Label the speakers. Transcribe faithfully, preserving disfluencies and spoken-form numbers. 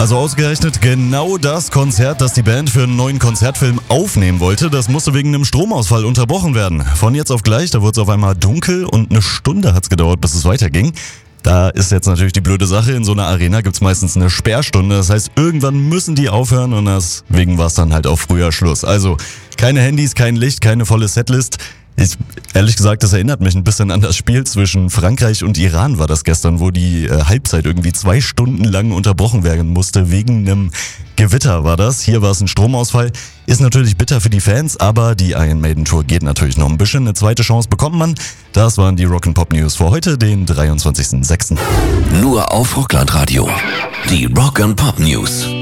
Speaker 1: Also ausgerechnet genau das Konzert, das die Band für einen neuen Konzertfilm aufnehmen wollte, das musste wegen einem Stromausfall unterbrochen werden. Von jetzt auf gleich, da wurde es auf einmal dunkel und eine Stunde hat es gedauert, bis es weiterging. Da ist jetzt natürlich die blöde Sache, in so einer Arena gibt's meistens eine Sperrstunde, das heißt, irgendwann müssen die aufhören und deswegen war es dann halt auch früher Schluss. Also keine Handys, kein Licht, keine volle Setlist. Ich, ehrlich gesagt, das erinnert mich ein bisschen an das Spiel zwischen Frankreich und Iran war das gestern, wo die äh, Halbzeit irgendwie zwei Stunden lang unterbrochen werden musste, wegen einem Gewitter war das. Hier war es ein Stromausfall. Ist natürlich bitter für die Fans, aber die Iron Maiden Tour geht natürlich noch ein bisschen. Eine zweite Chance bekommt man. Das waren die Rock'n'Pop News für heute, den dreiundzwanzigsten sechsten
Speaker 2: Nur auf Rockland Radio. Die Rock'n'Pop News.